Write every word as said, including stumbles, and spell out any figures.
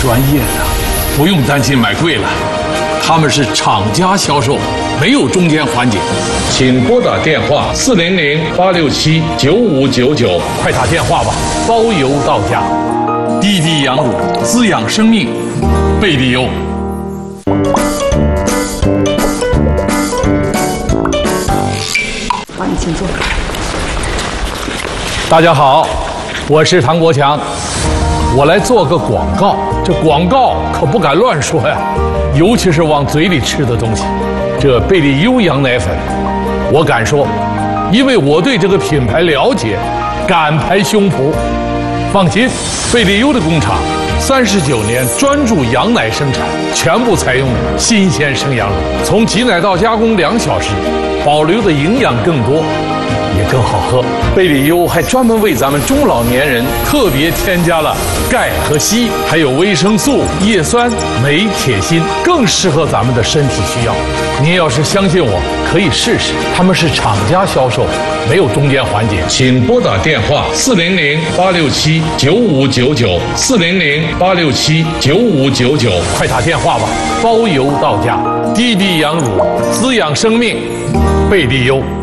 专业的，不用担心买贵了。他们是厂家销售，没有中间环节。请拨打电话四零零八六七九五九九，快打电话吧，包邮到家。滴滴羊乳，滋养生命，贝利优。 好，你请坐。 大家好，我是唐国强，我来做个广告。这广告可不敢乱说呀，尤其是往嘴里吃的东西。这贝利优羊奶粉，我敢说，因为我对这个品牌了解，敢拍胸脯。放心，贝利优的工厂三十九年专注羊奶生产，全部采用新鲜生羊乳，从挤奶到加工两小时，保留的营养更多，也更好喝。贝利优还专门为咱们中老年人特别添加了钙和硒，还有维生素、叶酸、镁、铁、锌，更适合咱们的身体需要。您要是相信我，可以试试。他们是厂家销售，没有中间环节。请拨打电话四零零八六七九五九九，四零零八六七九五九九，快打电话吧，包邮到家。滴滴羊乳，滋养生命，贝利优。